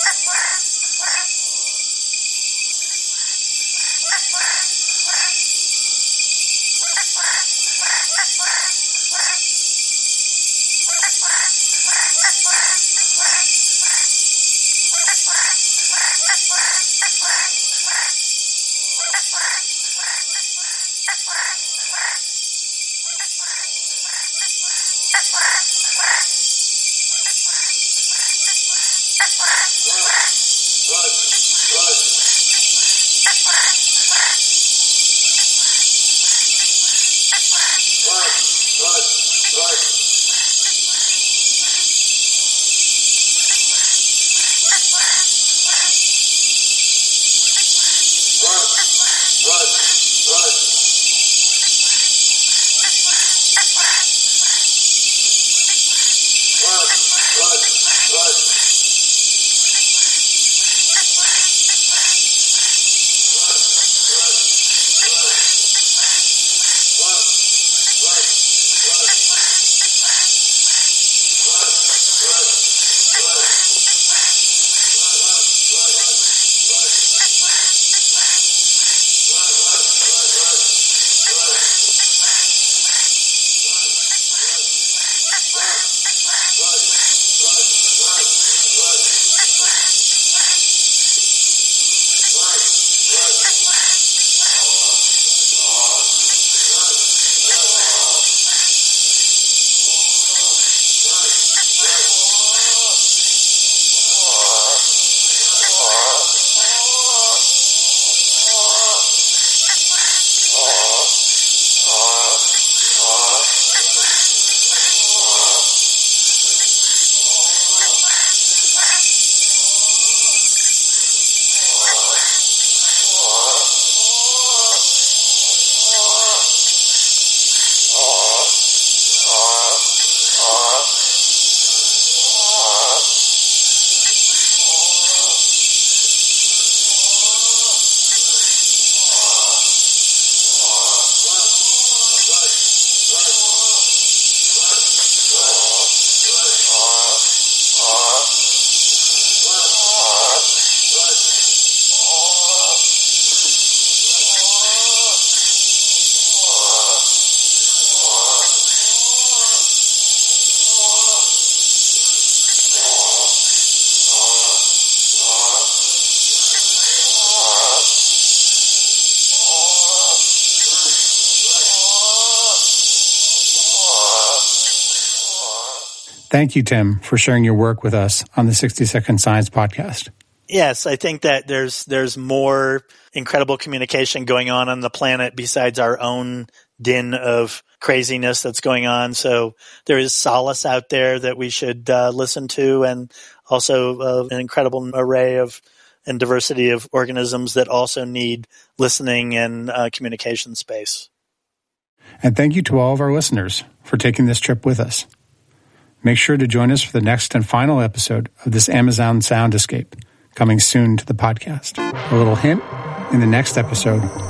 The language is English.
Thank you, Tim, for sharing your work with us on the 60 Second Science Podcast. Yes, I think that there's more incredible communication going on the planet besides our own din of craziness that's going on. So there is solace out there that we should listen to, and also an incredible array of and diversity of organisms that also need listening and communication space. And thank you to all of our listeners for taking this trip with us. Make sure to join us for the next and final episode of this Amazon Sound Escape, coming soon to the podcast. A little hint, in the next episode,